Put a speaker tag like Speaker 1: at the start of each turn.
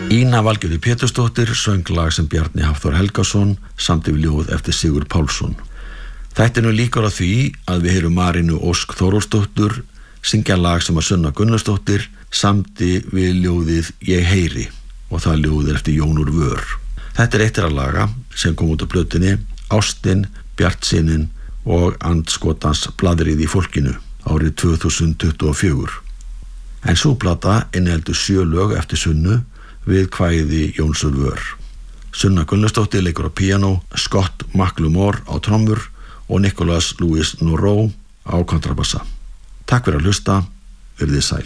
Speaker 1: Ína Valgerður Pétursdóttir söng lag sem Bjarni Hafþór Helgason samdi við ljóð eftir Sigurð Pálsson. Þættinu líkur á því að við heyrum Marínu Ósk Þórólfsdóttur syngja lag sem að Sunna Gunnarsdóttir samdi við ljóðið Ég heyri og það ljóð eftir Jón úr Vör. Þetta er eitt þeirra laga sem kom út á plötunni Ástin, Bjartsýnin og Andskotans blaðrið í fólkinu árið 2024. En sú plata inniheldur 7 lög eftir Sunnu við kvæði Jóns úr Vör. Sunna Gunnarsdóttir leikur á píanó, Scott McLemore á trommur og Nicholas Louis Norrow á kontrabassa. Takk fyrir að hlusta, verið sæl.